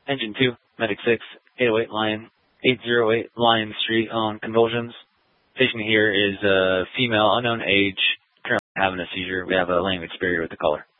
Engine 2, Medic 6, 808 Lion Street on convulsions. Patient here is a female, unknown age, currently having a seizure. We have a language barrier with the caller.